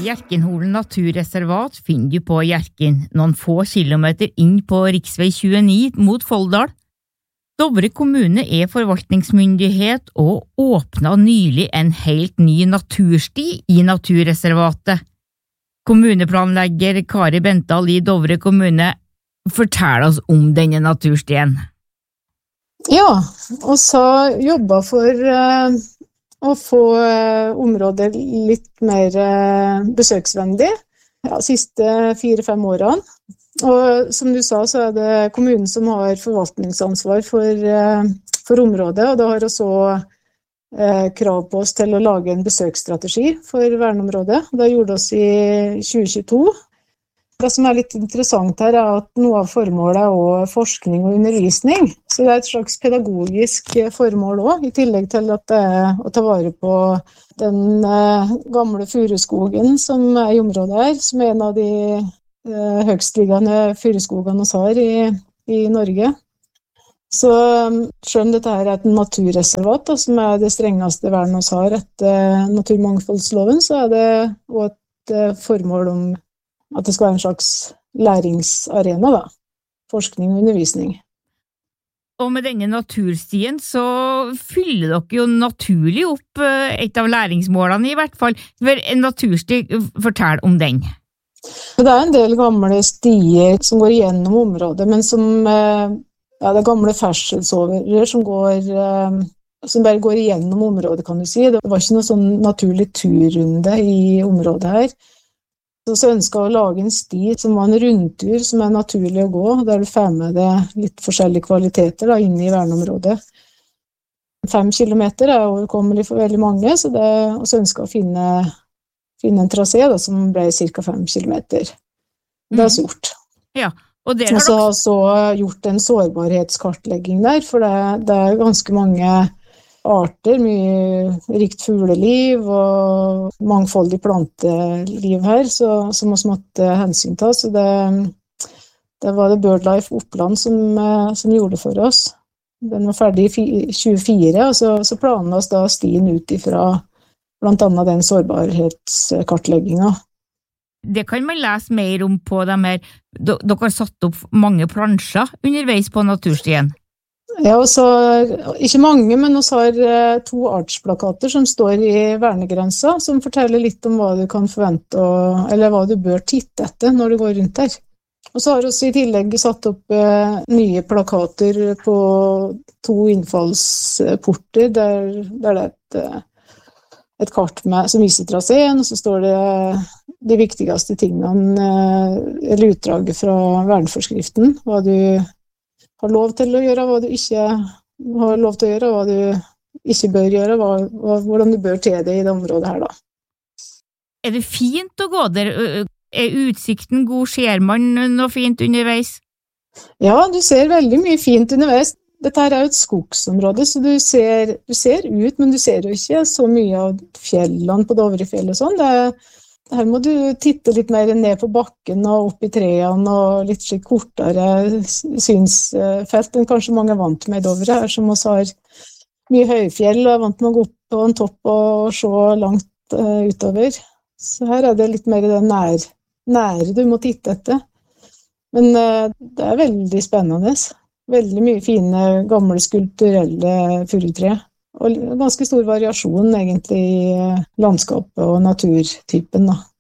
Hjerkenholen naturreservat finner du på Hjerken, noen få kilometer inn på riksvei 29 mot Folldal. Dovre kommune forvaltningsmyndighet og åpnet nylig en helt ny natursti i naturreservatet. Kommuneplanlegger Kari Bental i Dovre kommune forteller oss om denne naturstien. Ja, og så jobbet for å få området litt mer besøksvennlig siste 4-5 årene. Og som du sa, så det kommunen som har forvaltningsansvar for området, og det har også krav på oss til å lage en besøksstrategi for verneområdet. Det gjorde oss i 2022. Det som litt interessant her at noe av formålet forskning og undervisning. Så det et slags pedagogisk formål også, i tillegg til at det å ta vare på den gamle furuskogen som i området her, som en av de høgstliggende furuskogene vi har i Norge. Så selv om dette her et naturreservat, som det strengeste vernet vi har etter naturmangfoldsloven, så det også et formål om at det skal være en slags læringsarena, forskning og undervisning. Og med denne naturstien så fyller dere jo naturlig opp et av læringsmålene i hvert fall. En natursti, fortell om den. Det en del gamle stier som går gjennom området, men som det gamle ferdselsårer som bare går igjennom området, kan du si. Det var ikke noe sånn naturlig turrunde i området her. Så ønsket å lage en sti som var en rundtur som naturlig å gå, der du får med deg litt forskjellige kvaliteter inne i verneområdet. 5 kilometer overkommelig for veldig mange, så det ønsket å finne en trasé som ble ca. 5 kilometer. Det gjort. Ja, og det har så har så gjort en sårbarhetskartlegging der, for det ganske mange arter, mye rikt fugleliv og mangfoldig planteliv her, som vi måtte hensyn til. Så det var det BirdLife Oppland som gjorde det for oss. Den var ferdig i 2024, og så planla vi stien ut ifra blant annet den sårbarhetskartleggingen. Det kan man lese mer om på dem her. Dere har satt opp mange plansjer underveis på naturstien. Ja, og så, ikke mange, men vi har 2 artsplakater som står i vernegrensa, som forteller litt om hva du kan forvente, eller hva du bør titte etter når du går rundt der. Og så har vi i tillegg satt opp nye plakater på 2 innfallsporter, der det et kart som viser traseen, og så står det de viktigste tingene, eller utdraget fra verneforskriften, hva du har lov til å gjøre, hva du ikke har lov til å gjøre, hva du ikke bør gjøre, hvordan du bør te det i det området her. Det fint å gå der? Utsikten god? Ser man noe fint underveis? Ja, du ser veldig mye fint underveis. Dette her jo et skogsområde, så du ser ut, men du ser jo ikke så mye av fjellene på Dovrefjell og sånn. Her må du titte litt mer ned på bakken og opp i trærne og litt slik kortere synsfelt enn kanskje mange vant med i Dovre her, som også har mye høyfjell og vant med å gå opp på en topp og se langt utover. Så her det litt mer det nære du må titte etter. Men det veldig spennende. Veldig mye fine, gamle, skulpturelle furutre. Og ganske stor variasjon egentlig i landskapet og naturtypen,